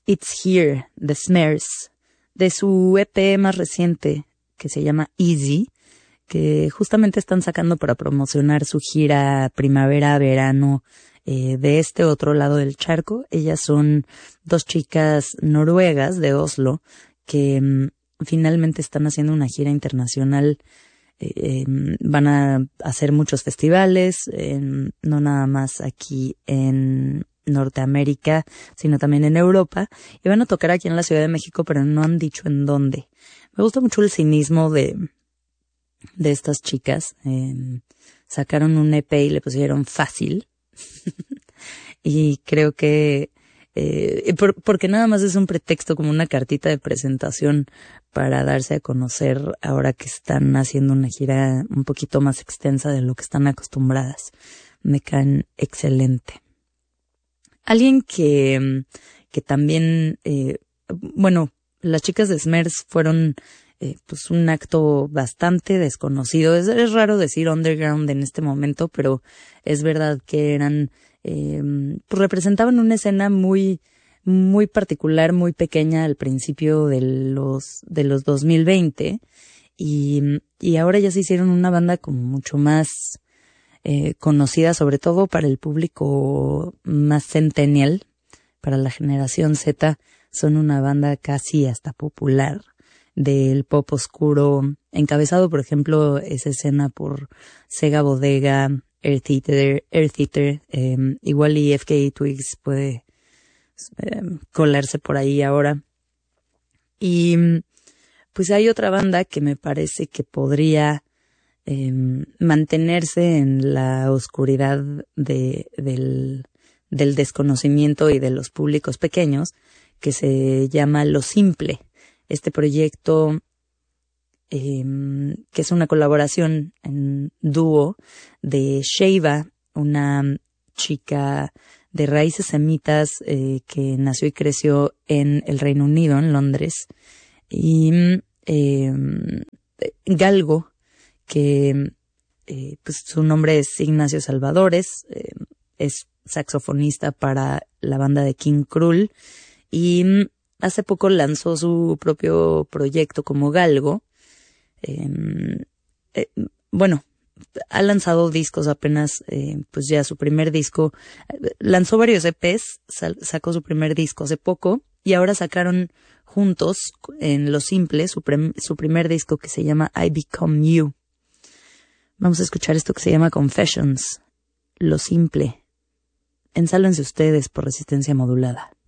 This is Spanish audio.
It's Here, The Smears, de su EP más reciente, que se llama Easy, que justamente están sacando para promocionar su gira primavera-verano de este otro lado del charco. Ellas son dos chicas noruegas de Oslo que finalmente están haciendo una gira internacional. Van a hacer muchos festivales, no nada más aquí en Norteamérica, sino también en Europa, y van a tocar aquí en la Ciudad de México, pero no han dicho en dónde. Me gusta mucho el cinismo de estas chicas. Sacaron un EP y le pusieron Fácil y creo que porque nada más es un pretexto, como una cartita de presentación para darse a conocer ahora que están haciendo una gira un poquito más extensa de lo que están acostumbradas. Me caen excelente. Alguien que también, bueno, las chicas de Smears fueron pues un acto bastante desconocido. Es raro decir underground en este momento, pero es verdad que eran, pues representaban una escena muy, muy particular, muy pequeña al principio de los 2020 y ahora ya se hicieron una banda como mucho más conocida, sobre todo para el público más centennial, para la generación Z. Son una banda casi hasta popular del pop oscuro, encabezado, por ejemplo, esa escena por Sega Bodega, Earth Eater, igual y FKA Twigs puede colarse por ahí ahora. Y pues hay otra banda que me parece que podría mantenerse en la oscuridad del desconocimiento y de los públicos pequeños, que se llama Lo Simple. Este proyecto que es una colaboración en dúo de Sheiva, una chica de raíces semitas que nació y creció en el Reino Unido, en Londres, y Galgo, que pues su nombre es Ignacio Salvadores, es saxofonista para la banda de King Krul y hace poco lanzó su propio proyecto como Galgo. Bueno, ha lanzado discos apenas, pues ya su primer disco, lanzó varios EPs, sacó su primer disco hace poco y ahora sacaron juntos en Lo Simple su primer disco que se llama I Become You. Vamos a escuchar esto que se llama Confessions, Lo Simple. Ensálvense ustedes por Resistencia Modulada.